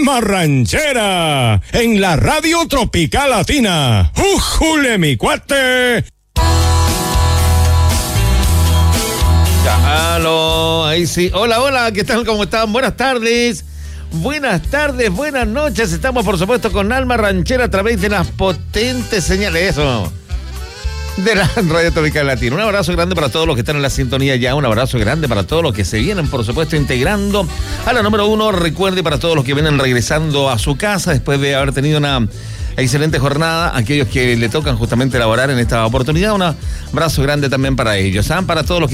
Alma Ranchera, en la Radio Tropical Latina. ¡Ujule, mi cuate! Ya, aló, ahí sí. Hola, hola, ¿qué tal? ¿Cómo están? Buenas tardes. Buenas tardes, buenas noches. Estamos, por supuesto, con Alma Ranchera a través de las potentes señales. Eso. De la Radio Tropical Latina. Un abrazo grande para todos los que están en la sintonía ya, un abrazo grande para todos los que se vienen, por supuesto, integrando a la número 1. Recuerde, para todos los que vienen regresando a su casa después de haber tenido una excelente jornada, aquellos que le tocan justamente elaborar en esta oportunidad, un abrazo grande también para ellos. Para todos los que